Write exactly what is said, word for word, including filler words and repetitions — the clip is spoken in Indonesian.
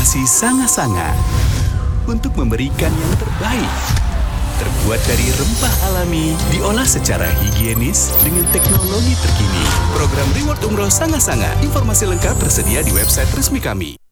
Destinasi Sanga-Sanga untuk memberikan yang terbaik. Terbuat dari rempah alami, diolah secara higienis dengan teknologi terkini. Program Reward Umroh Sanga-Sanga. Informasi lengkap tersedia di website resmi kami.